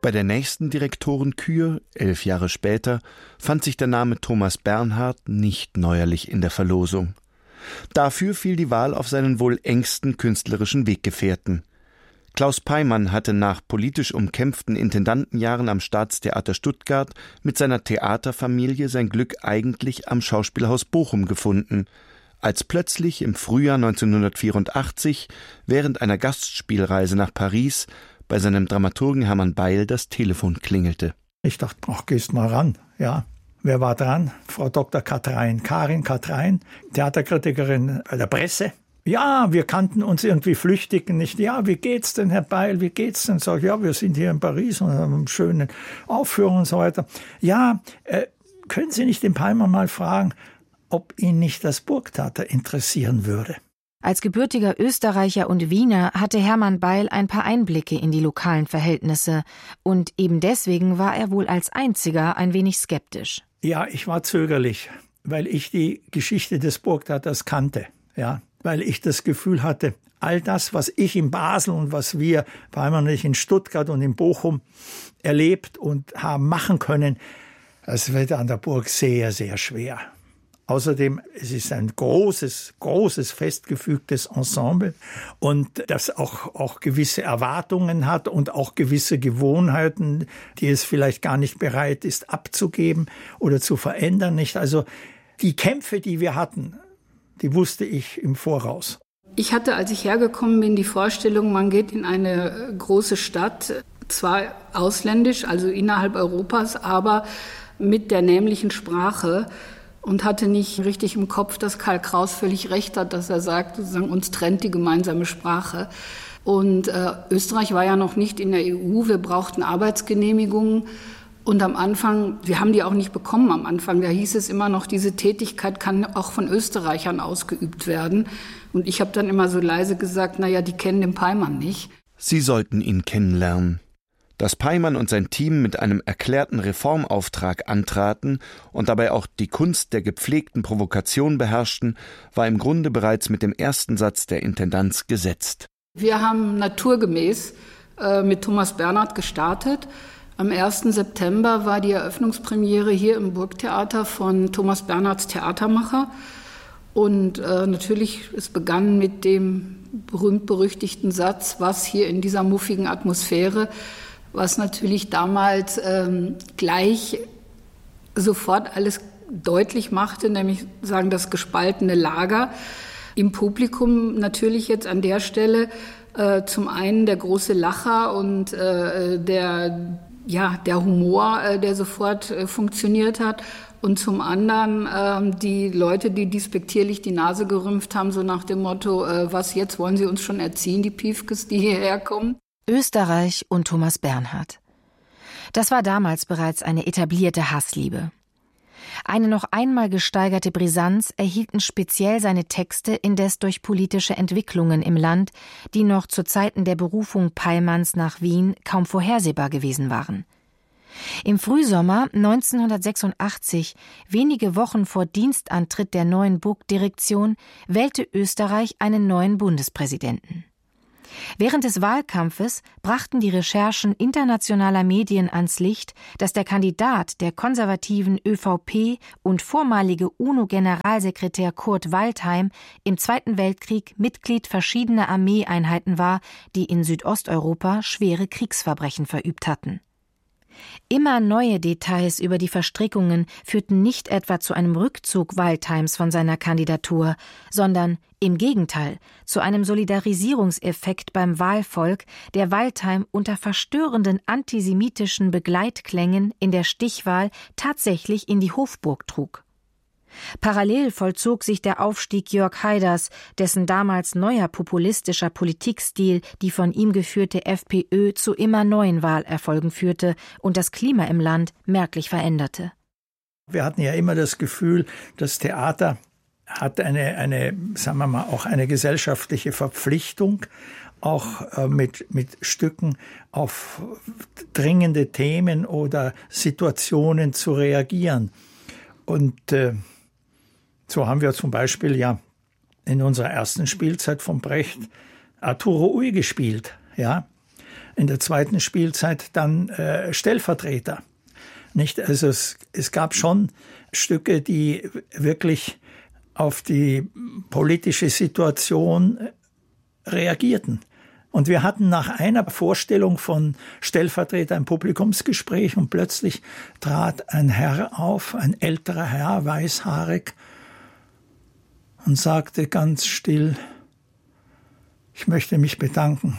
Bei der nächsten Direktorenkür, 11 Jahre später, fand sich der Name Thomas Bernhard nicht neuerlich in der Verlosung. Dafür fiel die Wahl auf seinen wohl engsten künstlerischen Weggefährten. Klaus Peymann hatte nach politisch umkämpften Intendantenjahren am Staatstheater Stuttgart mit seiner Theaterfamilie sein Glück eigentlich am Schauspielhaus Bochum gefunden, als plötzlich im Frühjahr 1984 während einer Gastspielreise nach Paris bei seinem Dramaturgen Hermann Beil das Telefon klingelte. Ich dachte, ach, gehst mal ran, ja. Wer war dran? Frau Dr. Karin Katrein, Theaterkritikerin bei der Presse. Ja, wir kannten uns irgendwie flüchtig nicht. Ja, wie geht's denn, Herr Beil, wie geht's denn? Sag ich, ja, wir sind hier in Paris und haben eine schöne Aufführung und so weiter. Ja, können Sie nicht den Peymann mal fragen, ob ihn nicht das Burgtheater interessieren würde? Als gebürtiger Österreicher und Wiener hatte Hermann Beil ein paar Einblicke in die lokalen Verhältnisse. Und eben deswegen war er wohl als einziger ein wenig skeptisch. Ja, ich war zögerlich, weil ich die Geschichte des Burgtheaters kannte. Ja, weil ich das Gefühl hatte, all das, was ich in Basel und was wir, Peymann und ich, in Stuttgart und in Bochum erlebt und haben machen können, das wird an der Burg sehr, sehr schwer. Außerdem, es ist ein großes festgefügtes Ensemble und das auch gewisse Erwartungen hat und auch gewisse Gewohnheiten, die es vielleicht gar nicht bereit ist abzugeben oder zu verändern. Nicht? Also die Kämpfe, die wir hatten, die wusste ich im Voraus. Ich hatte, als ich hergekommen bin, die Vorstellung, man geht in eine große Stadt, zwar ausländisch, also innerhalb Europas, aber mit der nämlichen Sprache. Und hatte nicht richtig im Kopf, dass Karl Kraus völlig recht hat, dass er sagt, sozusagen, uns trennt die gemeinsame Sprache. Und Österreich war ja noch nicht in der EU, wir brauchten Arbeitsgenehmigungen. Und am Anfang, wir haben die auch nicht bekommen am Anfang, da hieß es immer noch, diese Tätigkeit kann auch von Österreichern ausgeübt werden. Und ich habe dann immer so leise gesagt, naja, die kennen den Peymann nicht. Sie sollten ihn kennenlernen. Dass Peymann und sein Team mit einem erklärten Reformauftrag antraten und dabei auch die Kunst der gepflegten Provokation beherrschten, war im Grunde bereits mit dem ersten Satz der Intendanz gesetzt. Wir haben naturgemäß mit Thomas Bernhard gestartet. Am 1. September war die Eröffnungspremiere hier im Burgtheater von Thomas Bernhards Theatermacher. Und natürlich, es begann mit dem berühmt-berüchtigten Satz, was hier in dieser muffigen Atmosphäre, was natürlich damals gleich sofort alles deutlich machte, nämlich sagen das gespaltene Lager. Im Publikum natürlich jetzt an der Stelle zum einen der große Lacher und der Humor, der sofort funktioniert hat. Und zum anderen die Leute, die despektierlich die Nase gerümpft haben, so nach dem Motto, was jetzt, wollen Sie uns schon erziehen, die Piefkes, die hierher kommen? Österreich und Thomas Bernhard. Das war damals bereits eine etablierte Hassliebe. Eine noch einmal gesteigerte Brisanz erhielten speziell seine Texte indes durch politische Entwicklungen im Land, die noch zu Zeiten der Berufung Peymanns nach Wien kaum vorhersehbar gewesen waren. Im Frühsommer 1986, wenige Wochen vor Dienstantritt der neuen Burgdirektion, wählte Österreich einen neuen Bundespräsidenten. Während des Wahlkampfes brachten die Recherchen internationaler Medien ans Licht, dass der Kandidat der konservativen ÖVP und vormalige UNO-Generalsekretär Kurt Waldheim im Zweiten Weltkrieg Mitglied verschiedener Armeeeinheiten war, die in Südosteuropa schwere Kriegsverbrechen verübt hatten. Immer neue Details über die Verstrickungen führten nicht etwa zu einem Rückzug Waldheims von seiner Kandidatur, sondern im Gegenteil zu einem Solidarisierungseffekt beim Wahlvolk, der Waldheim unter verstörenden antisemitischen Begleitklängen in der Stichwahl tatsächlich in die Hofburg trug. Parallel vollzog sich der Aufstieg Jörg Haiders, dessen damals neuer populistischer Politikstil die von ihm geführte FPÖ zu immer neuen Wahlerfolgen führte und das Klima im Land merklich veränderte. Wir hatten ja immer das Gefühl, das Theater hat sagen wir mal, auch eine gesellschaftliche Verpflichtung, auch mit Stücken auf dringende Themen oder Situationen zu reagieren. Und so haben wir zum Beispiel ja in unserer ersten Spielzeit von Brecht Arturo Ui gespielt. Ja? in der zweiten Spielzeit dann Stellvertreter. Nicht? Also es gab schon Stücke, die wirklich auf die politische Situation reagierten. Und wir hatten nach einer Vorstellung von Stellvertreter ein Publikumsgespräch und plötzlich trat ein Herr auf, ein älterer Herr, weißhaarig, und sagte ganz still: Ich möchte mich bedanken.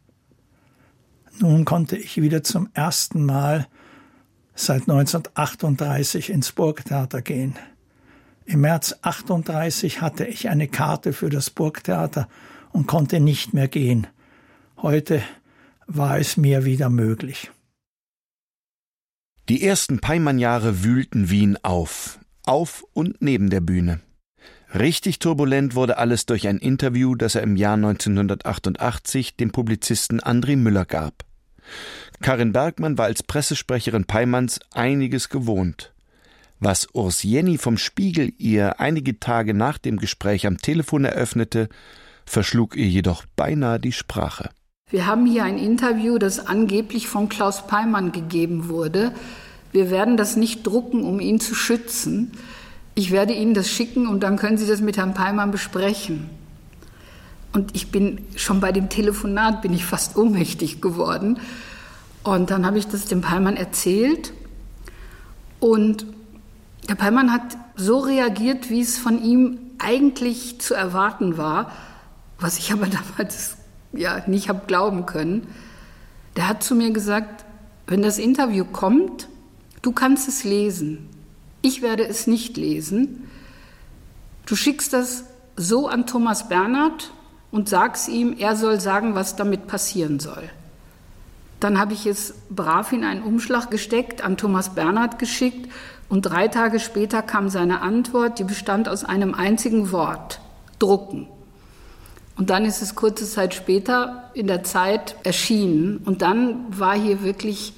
Nun konnte ich wieder zum ersten Mal seit 1938 ins Burgtheater gehen. Im März 1938 hatte ich eine Karte für das Burgtheater und konnte nicht mehr gehen. Heute war es mir wieder möglich. Die ersten Peymann-Jahre wühlten Wien auf und neben der Bühne. Richtig turbulent wurde alles durch ein Interview, das er im Jahr 1988 dem Publizisten André Müller gab. Karin Bergmann war als Pressesprecherin Peymanns einiges gewohnt. Was Urs Jenny vom Spiegel ihr einige Tage nach dem Gespräch am Telefon eröffnete, verschlug ihr jedoch beinahe die Sprache. Wir haben hier ein Interview, das angeblich von Klaus Peymann gegeben wurde. Wir werden das nicht drucken, um ihn zu schützen. Ich werde Ihnen das schicken und dann können Sie das mit Herrn Peymann besprechen. Und ich bin schon bei dem Telefonat, bin ich fast ohnmächtig geworden. Und dann habe ich das dem Peymann erzählt. Und der Peymann hat so reagiert, wie es von ihm eigentlich zu erwarten war, was ich aber damals nicht habe glauben können. Der hat zu mir gesagt: Wenn das Interview kommt, du kannst es lesen. Ich werde es nicht lesen. Du schickst das so an Thomas Bernhard und sagst ihm, er soll sagen, was damit passieren soll. Dann habe ich es brav in einen Umschlag gesteckt, an Thomas Bernhard geschickt und 3 Tage später kam seine Antwort, die bestand aus einem einzigen Wort: drucken. Und dann ist es kurze Zeit später in der Zeit erschienen. Und dann war hier wirklich,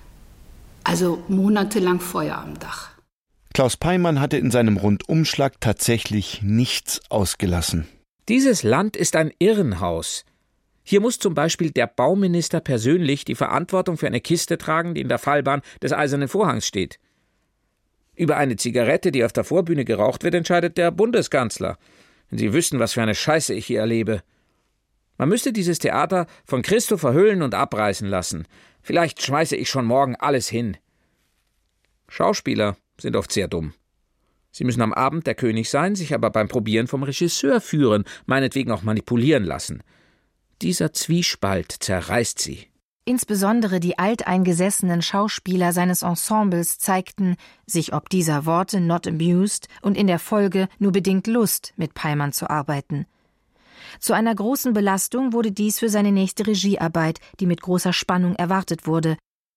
monatelang Feuer am Dach. Klaus Peymann hatte in seinem Rundumschlag tatsächlich nichts ausgelassen. Dieses Land ist ein Irrenhaus. Hier muss zum Beispiel der Bauminister persönlich die Verantwortung für eine Kiste tragen, die in der Fallbahn des Eisernen Vorhangs steht. Über eine Zigarette, die auf der Vorbühne geraucht wird, entscheidet der Bundeskanzler. Wenn Sie wüssten, was für eine Scheiße ich hier erlebe. Man müsste dieses Theater von Christo verhüllen und abreißen lassen. Vielleicht schmeiße ich schon morgen alles hin. Schauspieler sind oft sehr dumm. Sie müssen am Abend der König sein, sich aber beim Probieren vom Regisseur führen, meinetwegen auch manipulieren lassen. Dieser Zwiespalt zerreißt sie. Insbesondere die alteingesessenen Schauspieler seines Ensembles zeigten sich ob dieser Worte not amused und in der Folge nur bedingt Lust, mit Peymann zu arbeiten. Zu einer großen Belastung wurde dies für seine nächste Regiearbeit, die mit großer Spannung erwartet wurde.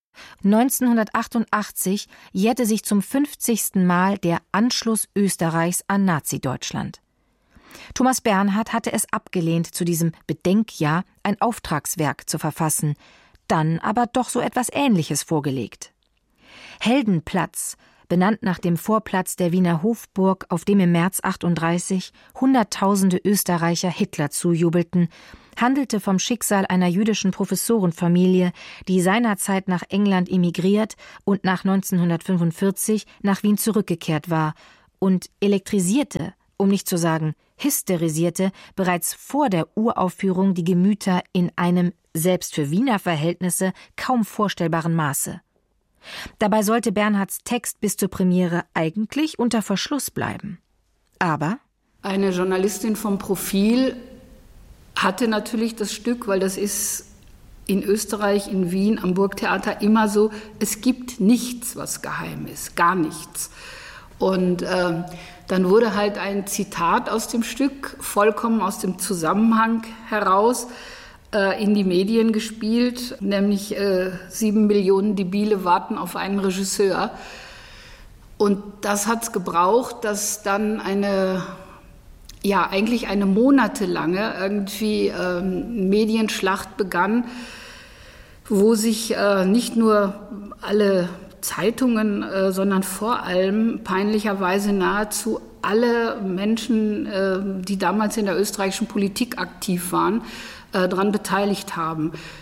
1988 jährte sich zum 50. Mal der Anschluss Österreichs an Nazi-Deutschland. Thomas Bernhard hatte es abgelehnt, zu diesem Bedenkjahr ein Auftragswerk zu verfassen, dann aber doch so etwas Ähnliches vorgelegt. Heldenplatz, benannt nach dem Vorplatz der Wiener Hofburg, auf dem im März 1938 Hunderttausende Österreicher Hitler zujubelten, handelte vom Schicksal einer jüdischen Professorenfamilie, die seinerzeit nach England emigriert und nach 1945 nach Wien zurückgekehrt war und elektrisierte, um nicht zu sagen hysterisierte, bereits vor der Uraufführung die Gemüter in einem, selbst für Wiener Verhältnisse, kaum vorstellbaren Maße. Dabei sollte Bernhards Text bis zur Premiere eigentlich unter Verschluss bleiben. Aber eine Journalistin vom Profil hatte natürlich das Stück, weil das ist in Österreich, in Wien, am Burgtheater immer so, es gibt nichts, was geheim ist, gar nichts. Und dann wurde halt ein Zitat aus dem Stück, vollkommen aus dem Zusammenhang heraus, in die Medien gespielt, nämlich 7 Millionen Debile warten auf einen Regisseur. Und das hat es gebraucht, dass dann eigentlich eine monatelange Medienschlacht begann, wo sich nicht nur alle Zeitungen, sondern vor allem peinlicherweise nahezu alle Menschen, die damals in der österreichischen Politik aktiv waren, daran beteiligt haben.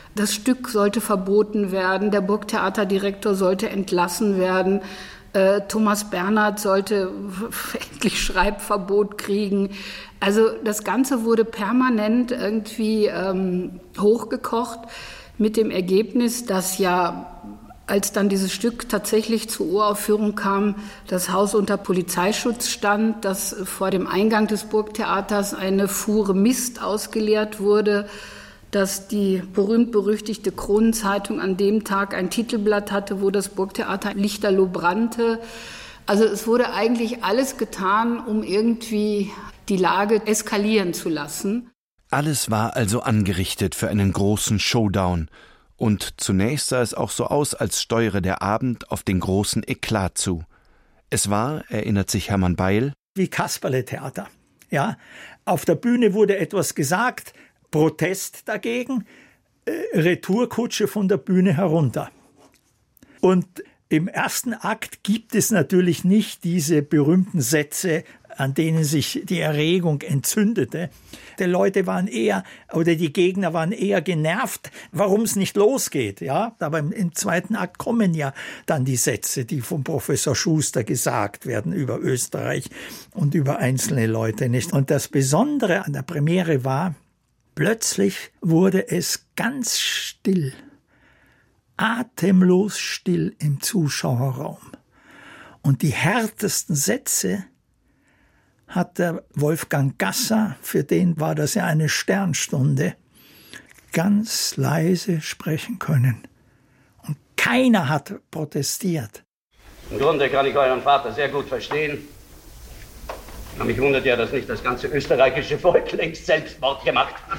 Das Stück sollte verboten werden, der Burgtheaterdirektor sollte entlassen werden, Thomas Bernhard sollte endlich Schreibverbot kriegen. Also das Ganze wurde permanent irgendwie hochgekocht mit dem Ergebnis, dass ja, als dann dieses Stück tatsächlich zur Uraufführung kam, das Haus unter Polizeischutz stand, dass vor dem Eingang des Burgtheaters eine Fuhre Mist ausgeleert wurde, dass die berühmt-berüchtigte Kronenzeitung an dem Tag ein Titelblatt hatte, wo das Burgtheater lichterloh brannte. Also es wurde eigentlich alles getan, um irgendwie die Lage eskalieren zu lassen. Alles war also angerichtet für einen großen Showdown. Und zunächst sah es auch so aus, als steuere der Abend auf den großen Eklat zu. Es war, erinnert sich Hermann Beil, wie Kasperle-Theater. Ja, auf der Bühne wurde etwas gesagt, Protest dagegen, Retourkutsche von der Bühne herunter. Und im ersten Akt gibt es natürlich nicht diese berühmten Sätze, an denen sich die Erregung entzündete. Die Leute waren eher, oder die Gegner waren eher genervt, warum es nicht losgeht. Ja, aber im zweiten Akt kommen ja dann die Sätze, die vom Professor Schuster gesagt werden über Österreich und über einzelne Leute nicht. Und das Besondere an der Premiere war, plötzlich wurde es ganz still, atemlos still im Zuschauerraum. Und die härtesten Sätze hat der Wolfgang Gasser, für den war das ja eine Sternstunde, ganz leise sprechen können. Und keiner hat protestiert. Im Grunde kann ich euren Vater sehr gut verstehen. Aber mich wundert ja, dass nicht das ganze österreichische Volk längst Selbstmord gemacht hat.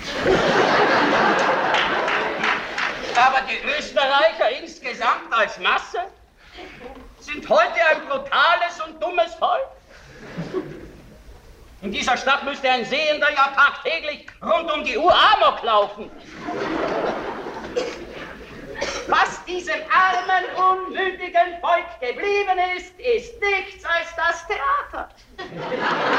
Aber die Österreicher insgesamt als Masse sind heute ein brutales und dummes Volk. In dieser Stadt müsste ein Sehender ja tagtäglich rund um die Uhr Amok laufen. Was diesem armen, unmündigen Volk geblieben ist, ist nichts als das Theater.